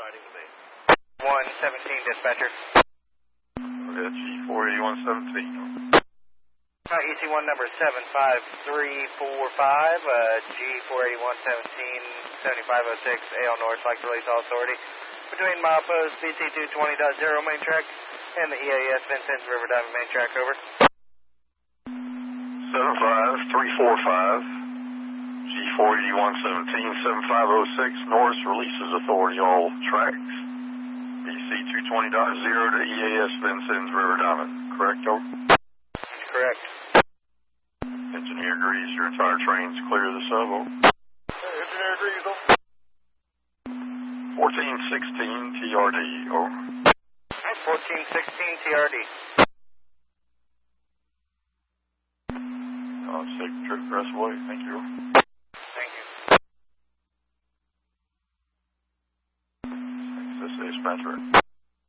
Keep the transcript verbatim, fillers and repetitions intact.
riding with me. one seventeen, dispatcher. Okay, G four eighty-one seventeen. Uh, E T one number seven five three four five, uh, G four eighty-one seventeen, seventy-five oh six, A L North, like release all authority. Between milepost B T two twenty point zero main track and the E A S Vincennes River Diamond main track, over. seven five three four five, G four eighty-one seventeen, seventy-five oh six, Norris releases authority all tracks. B C two twenty point zero to E A S Vincennes River Diamond, correct, over? Correct. Engineer agrees your entire train's clear of the sub, over. Hey, engineer agrees, over. fourteen sixteen T R D, over. fourteen sixteen T R D. Uh, safe trip, press away, thank you. Thank you. This is dispatcher.